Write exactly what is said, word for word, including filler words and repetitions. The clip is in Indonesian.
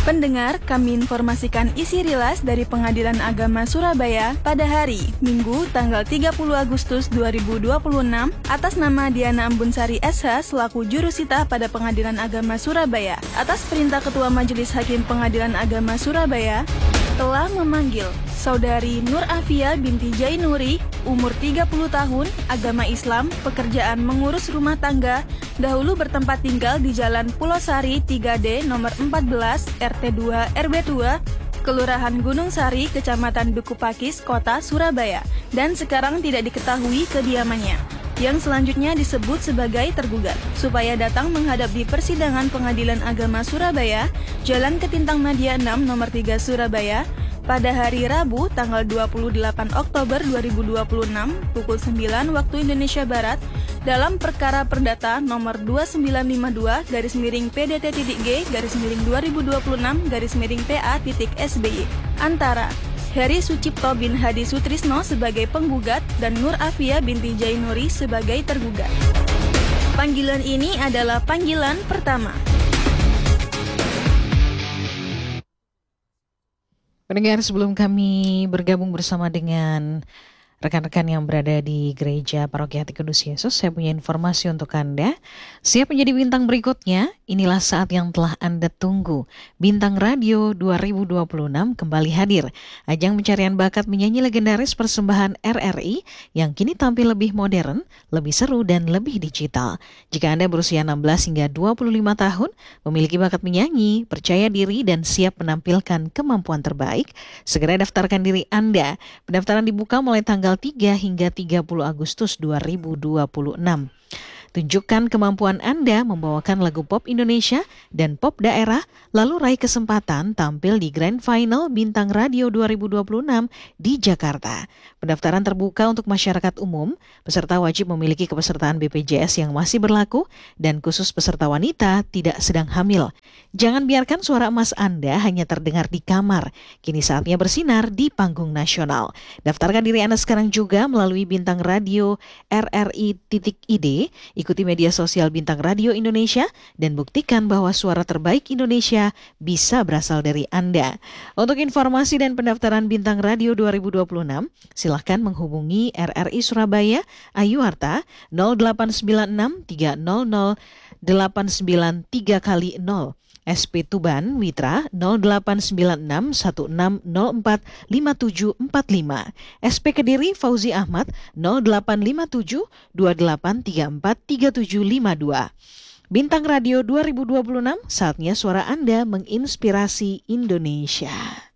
Pendengar, kami informasikan isi rilas dari Pengadilan Agama Surabaya pada hari Minggu tanggal tiga puluh Agustus dua ribu dua puluh enam atas nama Diana Ambunsari S H selaku jurusita pada Pengadilan Agama Surabaya. Atas perintah Ketua Majelis Hakim Pengadilan Agama Surabaya telah memanggil Saudari Nur Afia binti Jainuri, umur tiga puluh tahun, agama Islam, pekerjaan mengurus rumah tangga, dahulu bertempat tinggal di Jalan Pulau Sari tiga D nomor empat belas R T dua R W dua, Kelurahan Gunung Sari, Kecamatan Duku Pakis, Kota Surabaya, dan sekarang tidak diketahui kediamannya, yang selanjutnya disebut sebagai tergugat, supaya datang menghadap di persidangan Pengadilan Agama Surabaya, Jalan Ketintang Madia enam nomor tiga Surabaya, pada hari Rabu tanggal dua puluh delapan Oktober dua ribu dua puluh enam pukul sembilan waktu Indonesia Barat dalam perkara perdata nomor dua sembilan lima dua garis miring P D T G garis miring dua ribu dua puluh enam garis miring P A S B Y antara Heri Sucipto bin Hadi Sutrisno sebagai penggugat dan Nur Afia binti Jainuri sebagai tergugat. Panggilan ini adalah panggilan pertama. Pendengar, sebelum kami bergabung bersama dengan rekan-rekan yang berada di Gereja Paroki Hati Kudus Yesus, saya punya informasi untuk Anda. Siap menjadi bintang berikutnya? Inilah saat yang telah Anda tunggu. Bintang Radio dua ribu dua puluh enam kembali hadir. Ajang pencarian bakat menyanyi legendaris persembahan R R I yang kini tampil lebih modern, lebih seru, dan lebih digital. Jika Anda berusia enam belas hingga dua puluh lima tahun, memiliki bakat menyanyi, percaya diri, dan siap menampilkan kemampuan terbaik, segera daftarkan diri Anda. Pendaftaran dibuka mulai tanggal tiga hingga tiga puluh Agustus dua ribu dua puluh enam. Tunjukkan kemampuan Anda membawakan lagu pop Indonesia dan pop daerah, lalu raih kesempatan tampil di Grand Final Bintang Radio dua ribu dua puluh enam di Jakarta. Pendaftaran terbuka untuk masyarakat umum. Peserta wajib memiliki kepesertaan B P J S yang masih berlaku dan khusus peserta wanita tidak sedang hamil. Jangan biarkan suara emas Anda hanya terdengar di kamar. Kini saatnya bersinar di panggung nasional. Daftarkan diri Anda sekarang juga melalui Bintang Radio R R I titik I D. Ikuti media sosial Bintang Radio Indonesia dan buktikan bahwa suara terbaik Indonesia bisa berasal dari Anda. Untuk informasi dan pendaftaran Bintang Radio dua ribu dua puluh enam, silahkan menghubungi R R I Surabaya Ayu Harta nol delapan sembilan enam tiga nol nol delapan sembilan tiga kali nol. S P Tuban Mitra nol delapan sembilan enam satu enam nol empat lima tujuh empat lima. S P Kediri Fauzi Ahmad nol delapan lima tujuh dua delapan tiga empat tiga tujuh lima dua. Bintang Radio dua ribu dua puluh enam, saatnya suara Anda menginspirasi Indonesia.